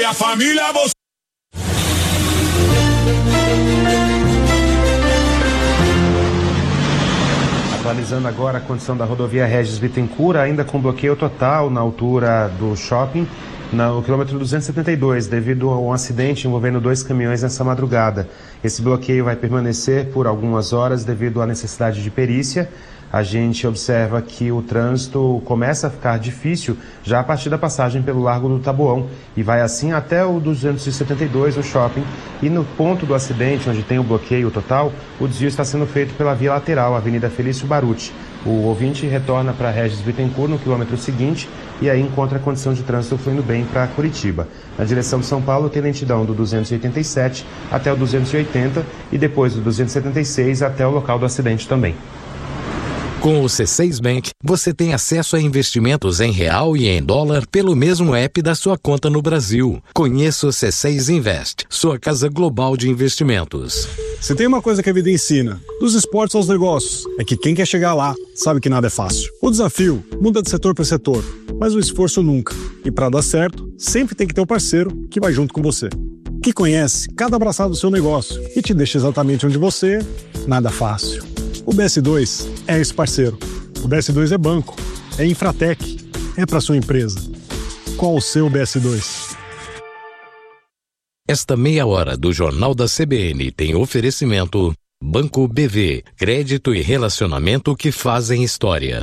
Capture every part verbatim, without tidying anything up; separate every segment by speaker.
Speaker 1: a família você.
Speaker 2: Atualizando agora a condição da rodovia Regis Bittencourt, ainda com bloqueio total na altura do shopping, no quilômetro duzentos e setenta e dois, devido a um acidente envolvendo dois caminhões nessa madrugada. Esse bloqueio vai permanecer por algumas horas devido à necessidade de perícia. A gente observa que o trânsito começa a ficar difícil já a partir da passagem pelo Largo do Taboão e vai assim até o duzentos e setenta e dois, o shopping. E no ponto do acidente, onde tem o bloqueio total, o desvio está sendo feito pela via lateral, Avenida Felício Baruti. O ouvinte retorna para Regis Bittencourt no quilômetro seguinte e aí encontra a condição de trânsito fluindo bem para Curitiba. Na direção de São Paulo tem lentidão do duzentos e oitenta e sete até o duzentos e oitenta e depois do duzentos e setenta e seis até o local do acidente também.
Speaker 3: Com o C seis Bank, você tem acesso a investimentos em real e em dólar pelo mesmo app da sua conta no Brasil. Conheça o C seis Invest, sua casa global de investimentos.
Speaker 4: Se tem uma coisa que a vida ensina, dos esportes aos negócios, é que quem quer chegar lá sabe que nada é fácil. O desafio muda de setor para setor, mas o esforço nunca. E para dar certo, sempre tem que ter um parceiro que vai junto com você, que conhece cada abraçado do seu negócio e te deixa exatamente onde você, nada fácil. O B S dois é esse parceiro. O B S dois é banco, é Infratec, é para sua empresa. Qual o seu B S dois?
Speaker 3: Esta meia hora do Jornal da C B N tem oferecimento Banco B V, crédito e relacionamento que fazem história.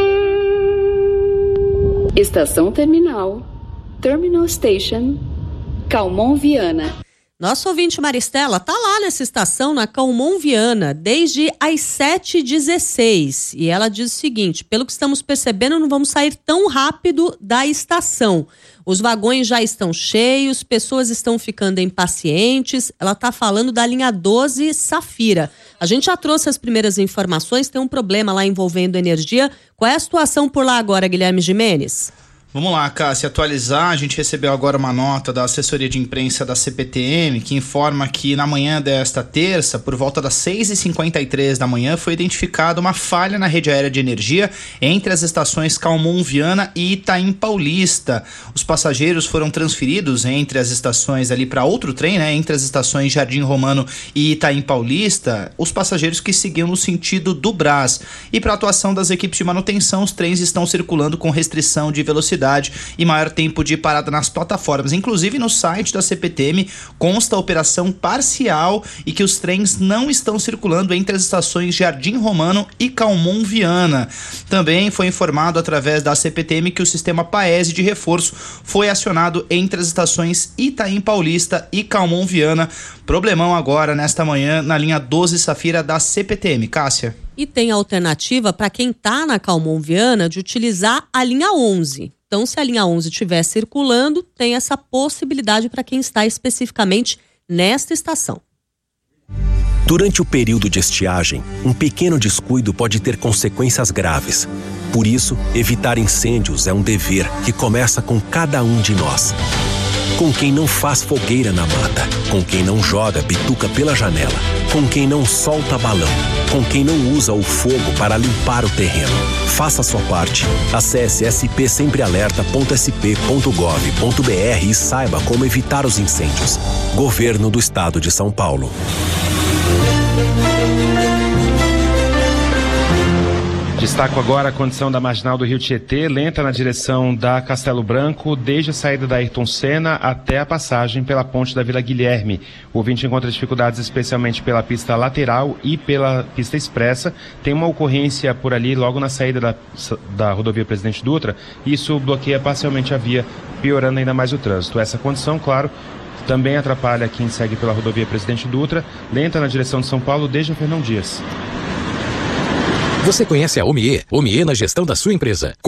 Speaker 5: Estação Terminal, Terminal Station, Calmon Viana.
Speaker 6: Nosso ouvinte Maristela tá lá nessa estação, na Calmon Viana, desde as sete e dezesseis. E ela diz o seguinte: pelo que estamos percebendo, não vamos sair tão rápido da estação. Os vagões já estão cheios, pessoas estão ficando impacientes. Ela tá falando da linha doze Safira. A gente já trouxe as primeiras informações, tem um problema lá envolvendo energia. Qual é a situação por lá agora, Guilherme Gimenez?
Speaker 7: Vamos lá, Cássia, atualizar. A gente recebeu agora uma nota da assessoria de imprensa da C P T M que informa que na manhã desta terça, por volta das seis e cinquenta e três da manhã, foi identificada uma falha na rede aérea de energia entre as estações Calmon Viana e Itaim Paulista. Os passageiros foram transferidos entre as estações ali para outro trem, né? Entre as estações Jardim Romano e Itaim Paulista, os passageiros que seguiam no sentido do Brás. E para a atuação das equipes de manutenção, os trens estão circulando com restrição de velocidade e maior tempo de parada nas plataformas. Inclusive no site da C P T M consta a operação parcial e que os trens não estão circulando entre as estações Jardim Romano e Calmon Viana. Também foi informado através da C P T M que o sistema Paese de reforço foi acionado entre as estações Itaim Paulista e Calmon Viana. Problemão agora nesta manhã na linha doze Safira da C P T M. Cássia.
Speaker 6: E tem a alternativa para quem está na Calmon Viana de utilizar a linha onze. Então, se a linha onze estiver circulando, tem essa possibilidade para quem está especificamente nesta estação.
Speaker 8: Durante o período de estiagem, um pequeno descuido pode ter consequências graves. Por isso, evitar incêndios é um dever que começa com cada um de nós. Com quem não faz fogueira na mata, com quem não joga bituca pela janela, com quem não solta balão, com quem não usa o fogo para limpar o terreno. Faça a sua parte. Acesse s p sempre alerta ponto s p ponto gov ponto b r e saiba como evitar os incêndios. Governo do Estado de São Paulo.
Speaker 2: Destaco agora a condição da marginal do Rio Tietê, lenta na direção da Castelo Branco, desde a saída da Ayrton Senna até a passagem pela ponte da Vila Guilherme. O ouvinte encontra dificuldades especialmente pela pista lateral e pela pista expressa. Tem uma ocorrência por ali logo na saída da, da rodovia Presidente Dutra, e isso bloqueia parcialmente a via, piorando ainda mais o trânsito. Essa condição, claro, também atrapalha quem segue pela rodovia Presidente Dutra, lenta na direção de São Paulo desde o Fernão Dias.
Speaker 3: Você conhece a Omie? Omie na gestão da sua empresa.